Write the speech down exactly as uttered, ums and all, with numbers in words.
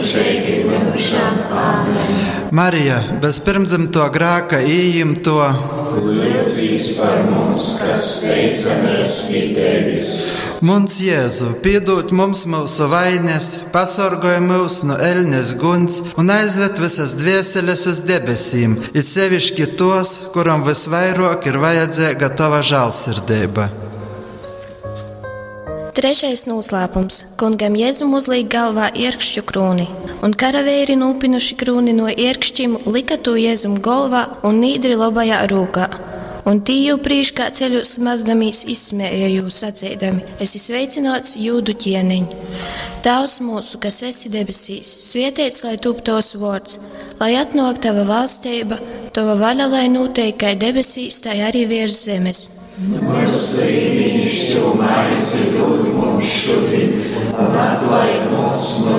mūžīgi mūžam. Āmen. Marija, bez pirmdzimto grēka ījimto, lūdzīs par mums, kas steidzamies pie tevis. Muns Jēzu, piedod mums mūsu vainas, pasargāj mūs no eļņas guns un aizved visas dvēseles uz debesīm, it sevišķi tos, kuram visvairāk ir vajadzīga tava žēlsirdība. Trešais noslēpums. Kungam Jēzum uzliek galvā ierkšķu krūni, un karavēri nūpinuši krūni no ierkšķim lika to Jēzum galvā un nīdri lobajā rūkā. Un tī jau prīškā ceļos mazdamīs izsmēja jūs sacīdami, esi sveicināts jūdu ķieniņ. Tavs mūsu, kas esi debesīs, svietēts, lai tūp tos vārds, lai atnāk tava valstība, tava vaļa, lai notiek kā debesīs, tā arī virs zemes. Mūsu īnišķo maizi dod mums šodien, un atlaid mums no